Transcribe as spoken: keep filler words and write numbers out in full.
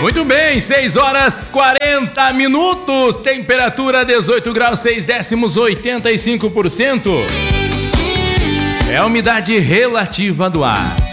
Muito bem, seis horas quarenta minutos, temperatura dezoito graus, seis décimos, oitenta e cinco por cento. É a umidade relativa do ar.